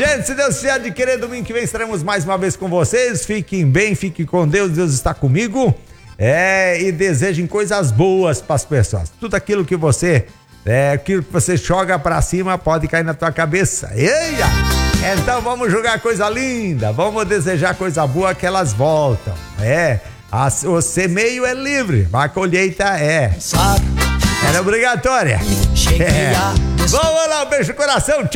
Gente, se Deus quiser de querer, domingo que vem estaremos mais uma vez com vocês. Fiquem bem, fiquem com Deus, Deus está comigo. E desejem coisas boas para as pessoas. Tudo aquilo que você joga pra cima pode cair na tua cabeça. Eia! Então vamos jogar coisa linda, vamos desejar coisa boa que elas voltam. O semeio é livre, a colheita é obrigatória. Vamos lá, um beijo no coração.